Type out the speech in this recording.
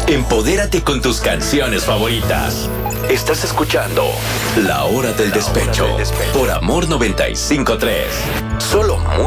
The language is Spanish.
Empodérate con tus canciones favoritas. Estás escuchando La Hora del Despecho por Amor 95.3. Solo música.